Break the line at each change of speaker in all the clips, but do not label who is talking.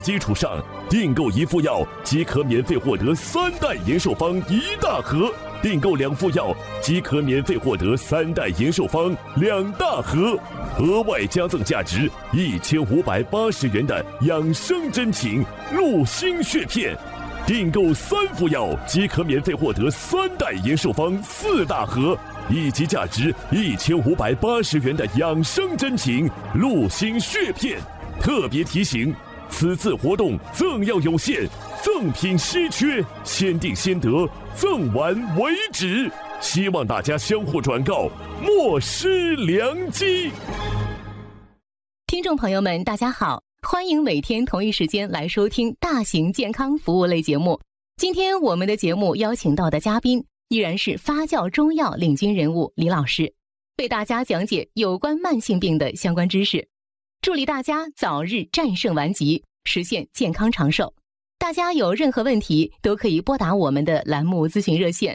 基础上，订购1副药即可免费获得3袋延寿方1大盒，订购2副药即可免费获得3袋延寿方2大盒，额外加赠价值1580元的养生珍品鹿心血片。订购3副药即可免费获得3袋延寿方4大盒，以及价值1580元的养生珍品鹿心血片。特别提醒，此次活动赠药有限，赠品稀缺，先订先得，赠完为止。希望大家相互转告，莫失良机。
听众朋友们，大家好，欢迎每天同一时间来收听大型健康服务类节目。今天我们的节目邀请到的嘉宾依然是发酵中药领军人物李老师，为大家讲解有关慢性病的相关知识，助力大家早日战胜顽疾，实现健康长寿。大家有任何问题都可以拨打我们的栏目咨询热线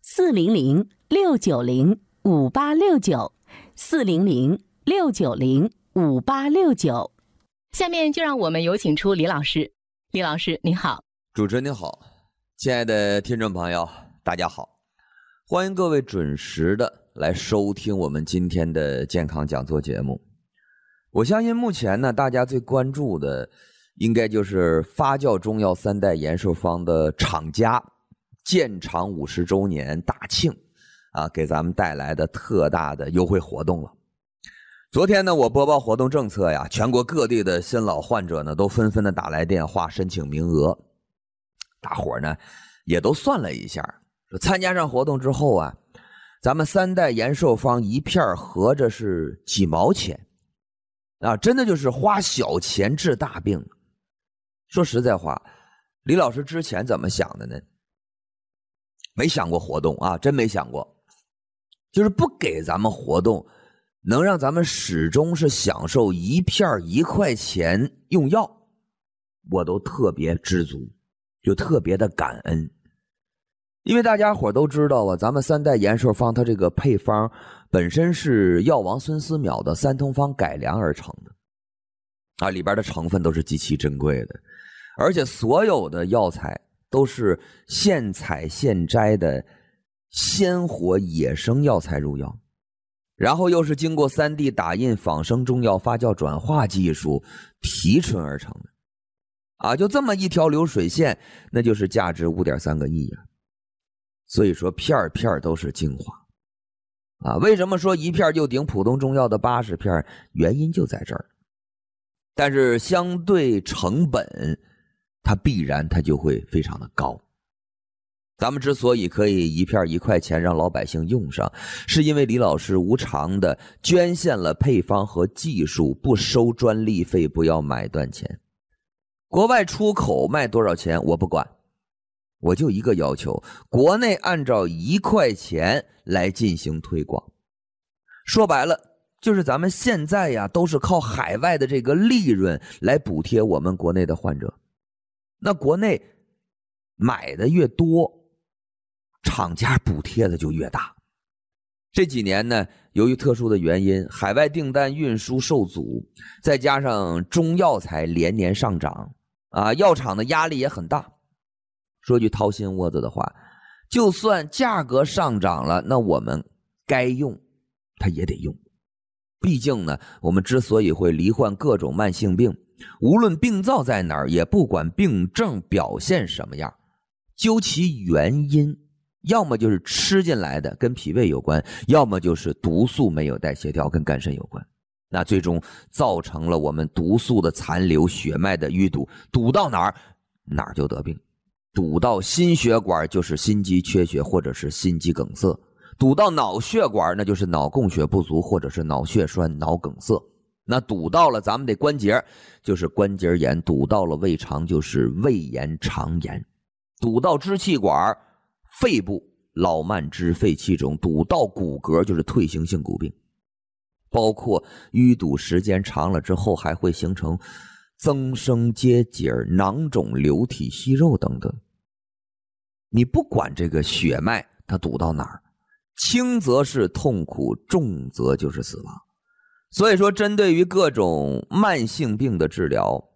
400-690-5869，400-690-5869。下面就让我们有请出李老师。李老师您好。
主持人您好，亲爱的听众朋友大家好，欢迎各位准时的来收听我们今天的健康讲座节目。我相信目前呢，大家最关注的应该就是发酵中药3代延寿方的厂家建厂50周年大庆给咱们带来的特大的优惠活动了。昨天呢，我播报活动政策呀，全国各地的新老患者呢都纷纷的打来电话申请名额。大伙呢也都算了一下，说参加上活动之后啊，咱们3代延寿方一片合着是几毛钱真的就是花小钱治大病。说实在话，李老师之前怎么想的呢？没想过活动真没想过，就是不给咱们活动，能让咱们始终是享受一片1块钱用药，我都特别知足，就特别的感恩。因为大家伙都知道咱们3代延寿方它这个配方本身是药王孙思邈的3通方改良而成的里边的成分都是极其珍贵的，而且所有的药材都是现采现摘的鲜活野生药材入药，然后又是经过3D 打印仿生中药发酵转化技术提纯而成的就这么一条流水线，那就是价值5.3个亿所以说片片都是精华为什么说一片就顶普通中药的80片？原因就在这儿。但是相对成本，它必然它就会非常的高。咱们之所以可以一片1块钱让老百姓用上，是因为李老师无偿的捐献了配方和技术，不收专利费，不要买断钱。国外出口卖多少钱我不管，我就一个要求，国内按照1块钱来进行推广。说白了就是咱们现在都是靠海外的这个利润来补贴我们国内的患者，那国内买的越多，厂家补贴的就越大。这几年呢，由于特殊的原因，海外订单运输受阻，再加上中药材连年上涨药厂的压力也很大。说句掏心窝子的话，就算价格上涨了，那我们该用它也得用。毕竟呢，我们之所以会罹患各种慢性病，无论病灶在哪儿，也不管病症表现什么样，究其原因，要么就是吃进来的跟脾胃有关，要么就是毒素没有代谢掉跟肝肾有关，那最终造成了我们毒素的残留，血脉的淤堵，堵到哪儿哪儿就得病。堵到心血管就是心肌缺血或者是心肌梗塞，堵到脑血管那就是脑供血不足或者是脑血栓脑梗塞，那堵到了咱们的关节就是关节炎，堵到了胃肠就是胃炎肠炎，堵到支气管肺部老慢支肺气肿，堵到骨骼就是退行性骨病，包括淤堵时间长了之后还会形成增生结节、囊肿、流体息肉等等。你不管这个血脉它堵到哪儿，轻则是痛苦，重则就是死亡。所以说针对于各种慢性病的治疗，